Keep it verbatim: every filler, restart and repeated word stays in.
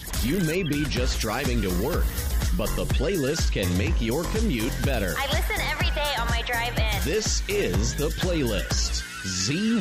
You may be just driving to work, but the playlist can make your commute better. I listen every day on my drive in. This is The Playlist. Z